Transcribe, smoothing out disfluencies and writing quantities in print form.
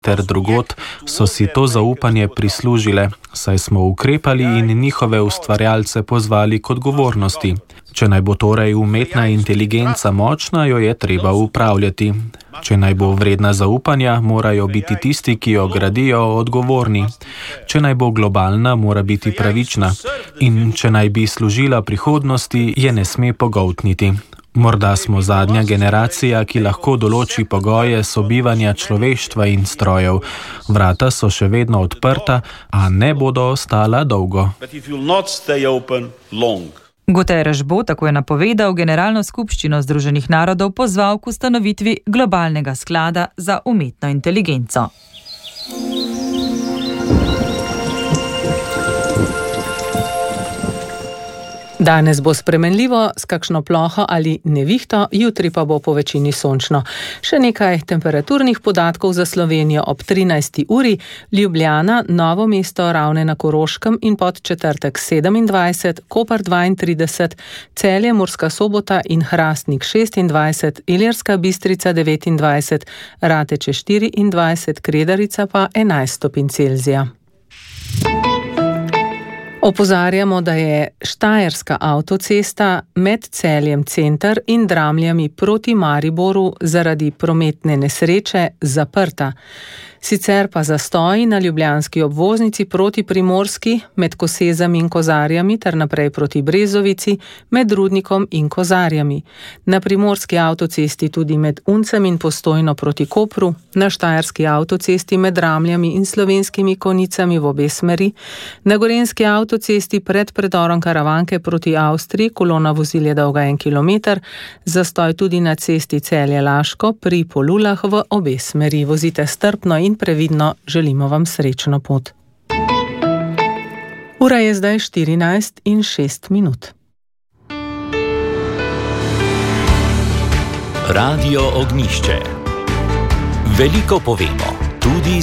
ter drugod so si to zaupanje prislužile, saj smo ukrepali in njihove ustvarjalce pozvali k odgovornosti. Če naj bo torej umetna inteligenca močna, jo je treba upravljati. Če naj bo vredna zaupanja, morajo biti tisti, ki jo gradijo, odgovorni. Če naj bo globalna, mora biti pravična. In če naj bi služila prihodnosti, je ne sme pogoltniti. Morda smo zadnja generacija, ki lahko določi pogoje sobivanja človeštva in strojev. Vrata so še vedno odprta, a ne bodo ostala dolgo. Guterres bo, tako je napovedal, Generalno skupščino Združenih narodov pozval k ustanovitvi globalnega sklada za umetno inteligenco. Danes bo spremenljivo s kakšno ploho ali nevihto, jutri pa bo po večini sončno. Še nekaj temperaturnih podatkov za Slovenijo ob 13. uri. Ljubljana, Novo mesto, Ravne na Koroškem in Podčetrtek 27, Koper 32, Celje, Murska Sobota in Hrastnik 26, Ilirska Bistrica 29, Rateče 24, Kredarica pa 11 stopinj Celzija. Opozarjamo, da je Štajerska avtocesta med Celjem center in Dramljami proti Mariboru zaradi prometne nesreče zaprta. Sicer pa zastoji na ljubljanski obvoznici proti Primorski med Kosezami in Kozarjami ter naprej proti Brezovici med Rudnikom in Kozarjami. Na primorski avtocesti tudi med Uncem in Postojno proti Kopru, na štajerski avtocesti med Dramljami in Slovenskimi Konjicami v obe smeri, na gorenjski avtocesti pred predorom Karavanke proti Avstriji, kolona vozil je dolga 1 kilometer, zastoj tudi na cesti Celje-Laško pri Polulah v obe smeri. Vozite strpno in previdno, želimo vam srečno pot. Ura je zdaj 14:06. Radio Ognjišče. Veliko povemo, tudi